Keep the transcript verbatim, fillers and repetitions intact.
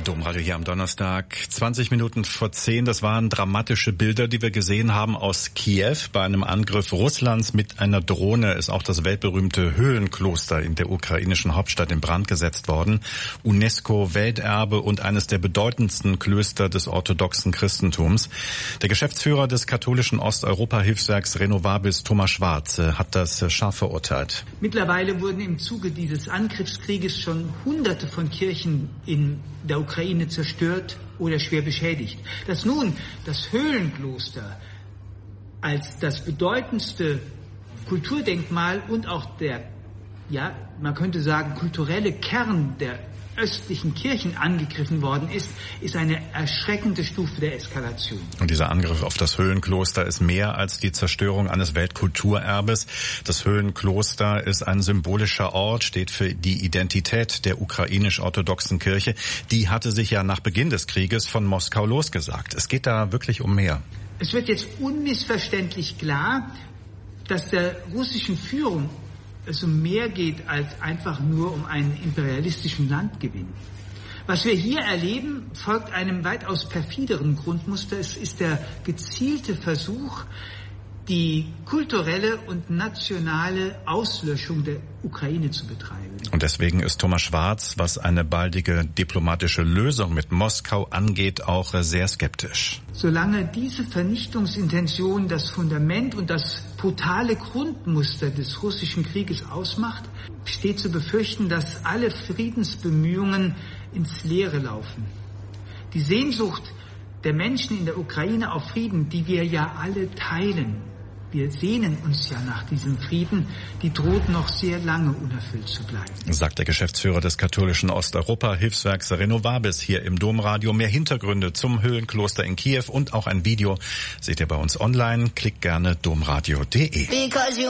Domradio hier am Donnerstag, zwanzig Minuten vor zehn. Das waren dramatische Bilder, die wir gesehen haben aus Kiew. Bei einem Angriff Russlands mit einer Drohne ist auch das weltberühmte Höhlenkloster in der ukrainischen Hauptstadt in Brand gesetzt worden. UNESCO-Welterbe und eines der bedeutendsten Klöster des orthodoxen Christentums. Der Geschäftsführer des katholischen Osteuropa-Hilfswerks Renovabis, Thomas Schwarz, hat das scharf verurteilt. Mittlerweile wurden im Zuge dieses Angriffskrieges schon Hunderte von Kirchen in der Ukraine zerstört oder schwer beschädigt. Dass nun das Höhlenkloster als das bedeutendste Kulturdenkmal und auch der, ja, man könnte sagen, kulturelle Kern der östlichen Kirchen angegriffen worden ist, ist eine erschreckende Stufe der Eskalation. Und dieser Angriff auf das Höhlenkloster ist mehr als die Zerstörung eines Weltkulturerbes. Das Höhlenkloster ist ein symbolischer Ort, steht für die Identität der ukrainisch-orthodoxen Kirche. Die hatte sich ja nach Beginn des Krieges von Moskau losgesagt. Es geht da wirklich um mehr. Es wird jetzt unmissverständlich klar, dass der russischen Führung es um mehr geht als einfach nur um einen imperialistischen Landgewinn. Was wir hier erleben, folgt einem weitaus perfideren Grundmuster. Es ist der gezielte Versuch, die kulturelle und nationale Auslöschung der Ukraine zu betreiben. Und deswegen ist Thomas Schwarz, was eine baldige diplomatische Lösung mit Moskau angeht, auch sehr skeptisch. Solange diese Vernichtungsintention das Fundament und das brutale Grundmuster des russischen Krieges ausmacht, steht zu befürchten, dass alle Friedensbemühungen ins Leere laufen. Die Sehnsucht der Menschen in der Ukraine auf Frieden, die wir ja alle teilen, wir sehnen uns ja nach diesem Frieden, die droht noch sehr lange unerfüllt zu bleiben. Sagt der Geschäftsführer des katholischen Osteuropa-Hilfswerks Renovabis hier im Domradio. Mehr Hintergründe zum Höhlenkloster in Kiew und auch ein Video seht ihr bei uns online. Klickt gerne domradio punkt de.